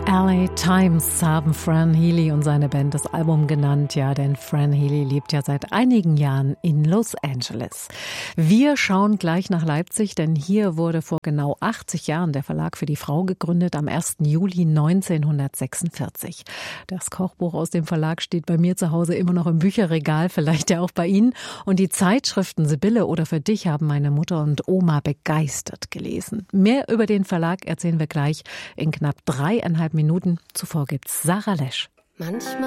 LA Times haben Fran Healy und seine Band das Album genannt, ja, denn Fran Healy lebt ja seit einigen Jahren in Los Angeles. Wir schauen gleich nach Leipzig, denn hier wurde vor genau 80 Jahren der Verlag für die Frau gegründet, am 1. Juli 1946. Das Kochbuch aus dem Verlag steht bei mir zu Hause immer noch im Bücherregal, vielleicht ja auch bei Ihnen. Und die Zeitschriften Sibylle oder Für dich haben meine Mutter und Oma begeistert gelesen. Mehr über den Verlag erzählen wir gleich in knapp 3,5 Minuten. Zuvor gibt's Sarah Lesch. Manchmal